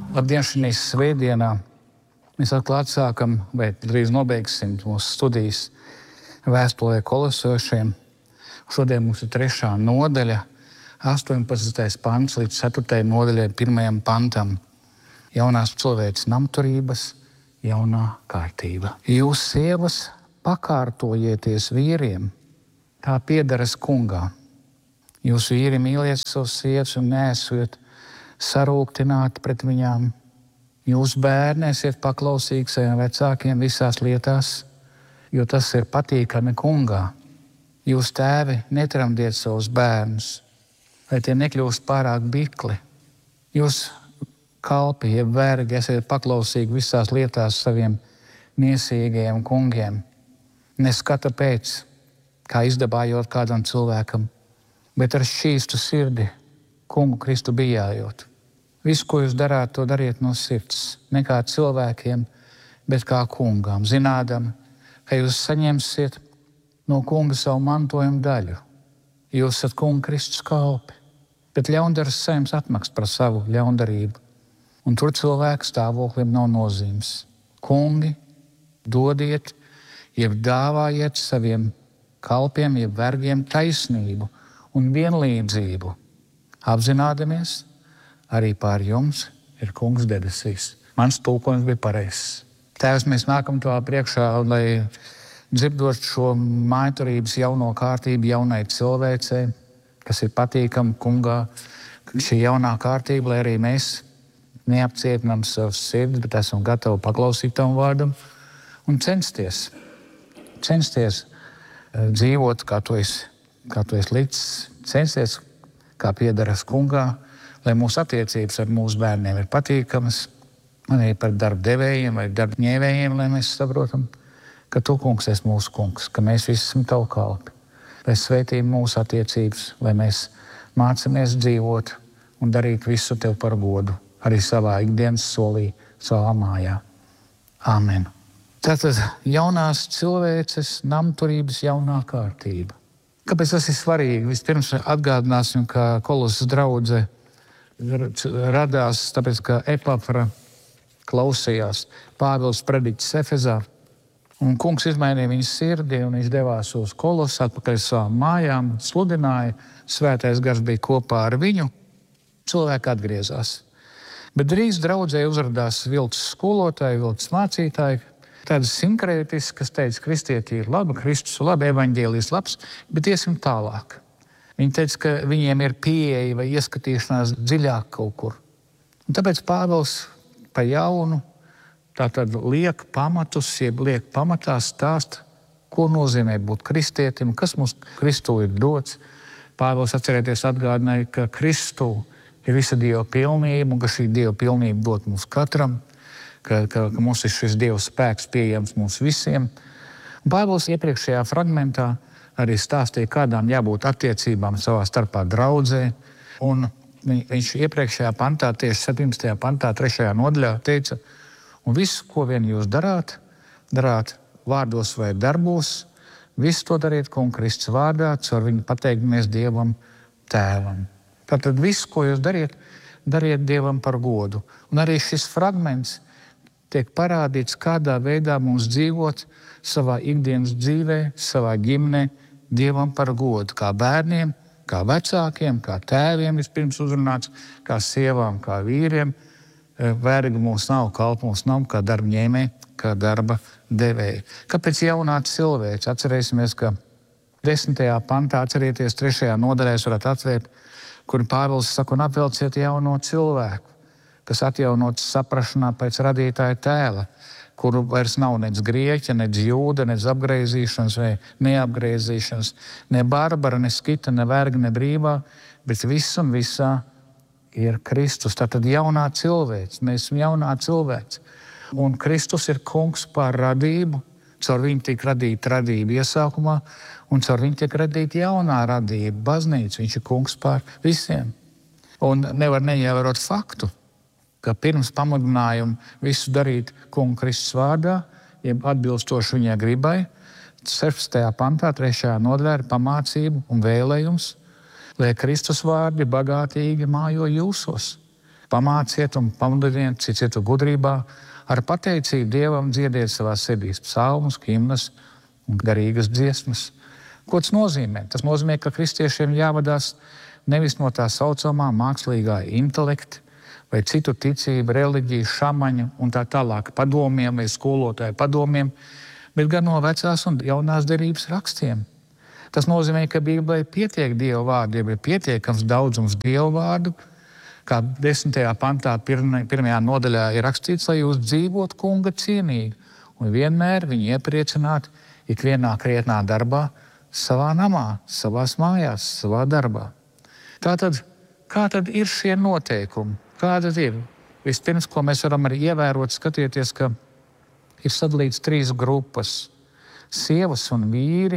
Labdien, šī svētdienā mēs atkal atsākam, vai drīz nobeigsim mūsu studijas vēstulē Kolosiešiem. Šodien mums ir 3. nodaļa, 18. pants līdz 4. nodaļai, 1. pantam. Jaunās cilvēces namturības, jaunā kārtība. Jūs, sievas, pakārtojieties vīriem, tā piederas kungā. Jūs, vīri, mīliet savus sievas un neesiet sarūktināti pret viņām. Jūs, bērni, esiet paklausīgi saviem vecākiem visās lietās, jo tas ir patīkami kungā. Jūs, tēvi, netramdiet savus bērnus, lai tie nekļūst pārāk bikli. Jūs, kalpi, jeb vergi, esiet paklausīgi visās lietās saviem miesīgajiem kungiem. Neskata pēc, kā izdabājot kādam cilvēkam, bet ar šķīstu sirdi kungu Kristu bijājot. Visu, ko jūs darāt, to dariet no sirds, ne kā cilvēkiem, bet kā kungām, zinādam, ka jūs saņemsiet no kunga savu mantojumu daļu. Jūs esat kunga Kristus kalpi, bet ļaundaris saņems atmaksu par savu ļaundarību, un tur cilvēku stāvoklim nav nozīmes. Kungi, dodiet, jeb dāvājiet saviem kalpiem, jeb vergiem taisnību un vienlīdzību, apzinādamies, arī pār jums ir kungs debesīs. Mans tulkojums bija pareizs. Tēvs, mēs nākam tavā priekšā, lai dzirdot šo mājturības jauno kārtību jaunai cilvēcei, kas ir patīkama kungā, šī jaunā kārtība, lai arī mēs neapcietinām savas sirds, bet esam gatavi paklausīt tavam vārdam un censties dzīvot, kā tu esi licis, censties, kā piederas kungā, lai mūsu attiecības ar mūsu bērniem ir patīkamas, arī par darba devējiem vai darba ņēvējiem, lai mēs saprotam, ka tu, kungs, esi mūsu kungs, ka mēs visi esam tavu kalpi. Lai svētī mūsu attiecības, lai mēs mācāmies dzīvot un darīt visu tev par godu, arī savā ikdienas solī, savā mājā. Āmen. Tātad jaunās cilvēces namturības jaunā kārtība. Kāpēc tas ir svarīgi? Vispirms atgādināsim, ka Kolosas draudze radās, tāpēc, ka Epafra klausījās Pāvils prediķis Efezā, un kungs izmainīja viņas sirdi, un viņš devās uz Kolosu atpakaļ savām mājām, sludināja, svētais gars bija kopā ar viņu, cilvēki atgriezās. Bet drīz draudzē uzradās viltus skolotāji, viltus mācītāji, tādas sinkrētiskas, kas teica, kristieti ir laba, Kristus ir laba, evaņģēlijs labs, bet iesim tālāk. Viņi teica, ka viņiem ir pieeja vai ieskatīšanās dziļāk kaut kur. Un tāpēc Pāvils pa jaunu tātad liek pamatus, jeb liek pamatā stāst, ko nozīmē būt kristietim, kas mums Kristū ir dots. Pāvils, atcerieties, atgādināja, ka Kristū ir visa Dieva pilnība un ka šī Dieva pilnība dot mums katram, ka mums ir šis Dieva spēks pieejams mums visiem. Un Pāvils iepriekšējā fragmentā arī stāstīja, kādām jābūt attiecībām savā starpā draudzē. Un viņš iepriekšējā pantā, tieši 17. pantā, 3. nodaļā teica, un visu, ko vien jūs darāt vārdos vai darbos, visu to dariet kunga Kristus vārdā, caur viņu pateikdamies Dievam Tēvam. Tātad visu, ko jūs dariet Dievam par godu. Un arī šis fragments tiek parādīts, kādā veidā mums dzīvot savā ikdienas dzīvē, savā ģimenē, Dievam par godu, kā bērniem, kā vecākiem, kā tēviem vispirms uzrunāts, kā sievām, kā vīriem. Vergi mums nav, kalpi mums nav, kā darba ņēmēji, kā darba devēji. Kāpēc jaunā cilvēce? Atcerēsimies, ka 10. pantā, atcerieties, 3. nodaļā varat atvērt, kur Pāvils saka, un apvelciet jauno cilvēku, kas atjaunots saprašanā pēc radītāja tēla, kuru vairs nav nec grieķa, nec jūda, nec apgriezīšanas vai neapgriezīšanas, ne barbara, ne skita, ne verga, ne brīvā, bet viss un visā ir Kristus. Tātad jaunā cilvēce, mēs esam jaunā cilvēce. Un Kristus ir kungs pār radību, caur viņu tiek radīta radība iesākumā, un caur viņu tiek radīta jaunā radība, baznīca. Viņš ir kungs pār visiem. Un nevar neievērot faktu, ka pirms pamudinājumu visu darīt kunga Kristus vārdā, jeb atbilstoši viņai gribai, 16. pantā, 3. nodaļā ir pamācība un vēlējums, lai Kristus vārdi bagātīgi mājo jūsos. Pamāciet un pamudiniet citu gudrībā, ar pateicību Dievam dziediet savā sirdīs psalmus, himnas un garīgas dziesmas. Ko tas nozīmē? Tas nozīmē, ka kristiešiem jāvadās nevis no tā saucamā mākslīgā intelekta vai citu ticību, reliģiju, šamaņu un tā tālāk padomiem vai skolotāju padomiem, bet gan no vecās un jaunās derības rakstiem. Tas nozīmē, ka Bībelē pietiek Dieva vārdu, ja ir pietiekams daudzums Dieva vārdu, kā 10. pantā, 1. nodaļā ir rakstīts, lai jūs dzīvot kunga cienīgi un vienmēr viņu iepriecināt ikvienā krietnā darbā, savā namā, savās mājās, savā darbā. Tātad, kā tad ir šie noteikumi? Kāda ir? Vispirms, ko mēs varam arī ievērot, skatieties, ka ir sadalīts 3 grupas – sievas un vīri,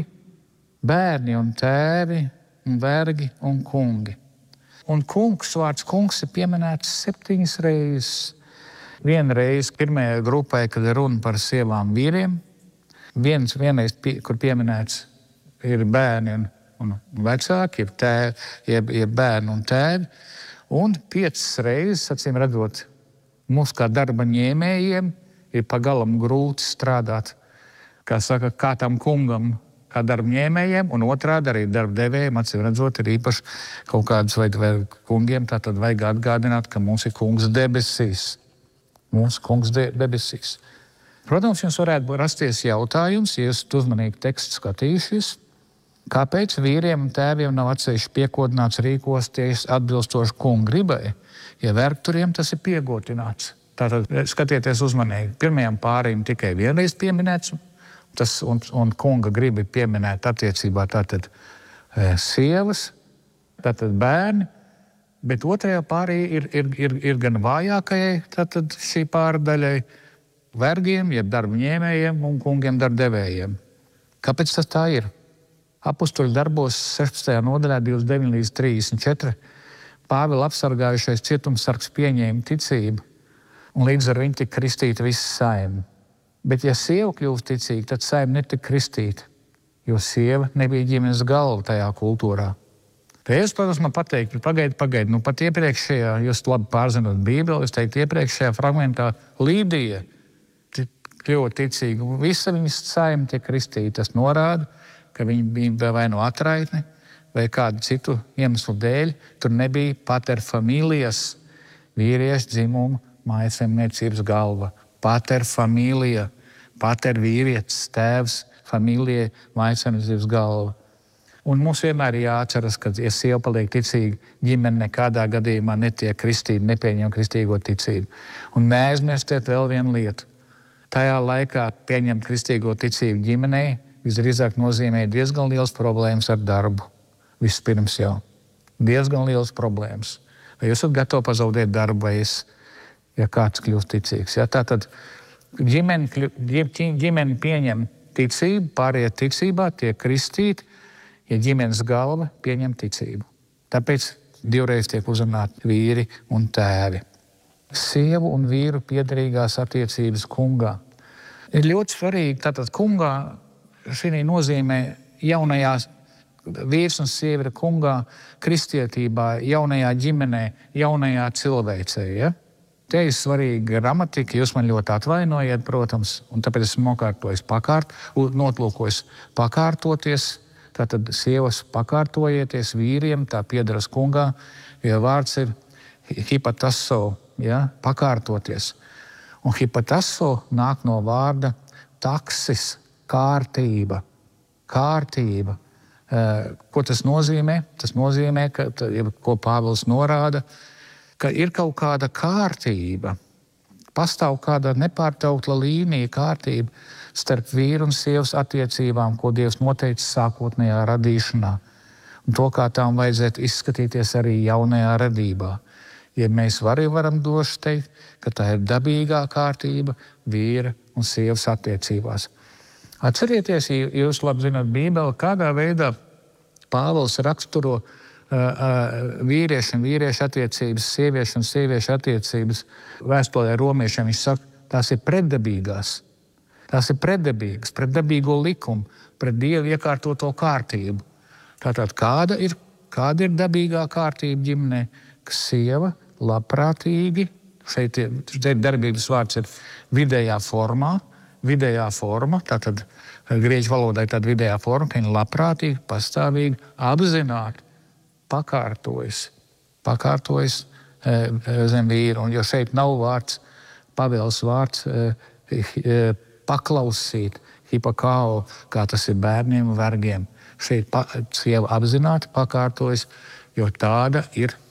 bērni un tēvi, un vergi un kungi. Un vārds kungs ir pieminēts 7 reizes. Vienreiz pirmajā grupai, kad ir runa par sievām vīriem, vienreiz, kur pieminēts ir bērni un vecāki, ir bērni un tēvi, un 5 reizes, acīm redzot, mums kā darba ņēmējiem ir pagalam grūti strādāt, kā saka, kā tam kungam, kā darba ņēmējiem, un otrādi arī darba devējiem, acīm redzot, ir īpaši kaut kādus vai kungiem, tātad vajag atgādināt, ka mums ir kungs debesīs. Mūsu kungs debesīs. Protams, jums varētu rasties jautājums, ja jūs uzmanīgi tekstu skatījušies, kāpēc vīriem un tēviem nav atsevišķi piekodināts rīkosties atbilstoši kunga gribai, ja vergturiem tas ir piegodināts. Tātad skatieties uzmanīgi. Pirmajam pārim tikai vienreiz pieminēts, un kunga griba pieminēt attiecībā tātad sievas, tātad bērni, bet otrajā pārī ir gan vājākajai tātad šī pārdaļai vergiem, jeb darba ņēmējiem un kungiem darba devējiem. Kāpēc tas tā ir? Apustuļu darbos 16. nodaļā 29 līdz 34 Pāvila apsargājušais cietumsargs pieņēma ticību, un līdz ar viņu tika kristīta visa saime. Bet ja sieva kļūst ticīga, tad saime netika kristīta, jo sieva nebija ģimenes galva tajā kultūrā. Pēc, protams, man pateikt, pagaidi, pat iepriekšējā, jūs labi pārzināt Bībeli, es teiktu, iepriekšējā fragmentā Līdija kļuva ticīga, visa viņas saime tiek kristīta. Tas norāda, ka viņa bija vai no atraitne, vai kādu citu iemeslu dēļ. Tur nebija pater familijas, vīriešu dzimuma, mājasemniecības galva. Pater familija, pater vīrietis, tēvs, familija, mājasemniecības galva. Un mums vienmēr ir jāatceras, ka, ja sieva paliek ticīga, ģimene nekādā gadījumā netiek kristīta, nepieņem kristīgo ticību. Un neaizmirstiet vēl vienu lietu. Tajā laikā pieņemt kristīgo ticību ģimenei visdrīzāk nozīmē diezgan liels problēmas ar darbu. Vispirms jau. Diezgan liels problēmas. Vai jūs esat gatavi pazaudēt darbu, vai ja kāds kļūst ticīgs? Ja? Tātad ģimene pieņem ticību, pārējie ticībā tiek kristīti, ja ģimenes galva pieņem ticību. Tāpēc 2 reizes tiek uzrunāti vīri un tēvi. Sievu un vīru piederīgās attiecības kungā. Ir ļoti svarīgi, tātad kungā šī nozīmē jaunajās vīrs un sieviete kungā, kristietībā, jaunajā ģimenē, jaunajā cilvēcē. Ja? Te ir svarīga gramatika, jūs man ļoti atvainojiet, protams, un tāpēc esmu notlūkojis pakārtoties. Tātad sievas pakārtojieties vīriem, tā piederas kungā, jo vārds ir hipatasso, ja? Pakārtoties. Un hipatasso nāk no vārda taksis, kārtība. Kārtība. Ko tas nozīmē? Tas nozīmē, ko Pāvils norāda, ka ir kaut kāda kārtība. Pastāv kāda nepārtraukta līnija, kārtība starp vīru un sievas attiecībām, ko Dievs noteicis sākotnējā radīšanā. Un to, kā tām vajadzētu izskatīties arī jaunajā radībā. Ja mēs varam droši teikt, ka tā ir dabīgā kārtība vīra un sievas attiecībās. Atcerieties, ja jūs labi zināt Bībeli, kādā veidā Pāvils raksturo vīriešu un vīriešu attiecības, sieviešu un sieviešu attiecības vēstulē romiešiem. Viņš saka, tās ir pretdabīgās. Tās ir pretdabīgas, pret dabīgo likumu, pret Dievu iekārtoto kārtību. Tātad kāda ir dabīgā kārtība ģimenē? Ka sieva labprātīgi, šeit darbības vārds ir vidējā formā, tātad grieķu valodai tāda vidējā forma, ka viņi labprātīgi, pastāvīgi, apzināti pakārtojas zem vīru. Un jo šeit nav vārds, Pāvils vārds paklausīt, hipokao, kā tas ir bērniem un vergiem. Šeit sieva apzināti pakārtojas, jo tāda ir